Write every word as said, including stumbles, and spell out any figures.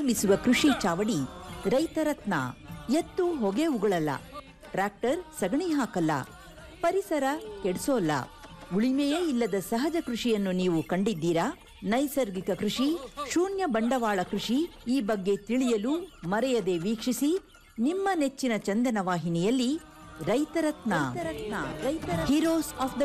ಉರುಳಿಸುವ ಕೃಷಿ ಚಾವಡಿ ರೈತರತ್ನ. ಎತ್ತು ಹೊಗೆ ಉಗುಳಲ್ಲ, ಟ್ರ್ಯಾಕ್ಟರ್ ಸಗಣಿ ಹಾಕಲ್ಲ, ಪರಿಸರ ಕೆಡಿಸೋಲ್ಲ. ಉಳಿಮೆಯೇ ಇಲ್ಲದ ಸಹಜ ಕೃಷಿಯನ್ನು ನೀವು ಕಂಡಿದ್ದೀರಾ? ನೈಸರ್ಗಿಕ ಕೃಷಿ, ಶೂನ್ಯ ಬಂಡವಾಳ ಕೃಷಿ ಈ ಬಗ್ಗೆ ತಿಳಿಯಲು ಮರೆಯದೆ ವೀಕ್ಷಿಸಿ ನಿಮ್ಮ ನೆಚ್ಚಿನ ಚಂದನ ವಾಹಿನಿಯಲ್ಲಿ ರೈತರತ್ನ. Heroes of the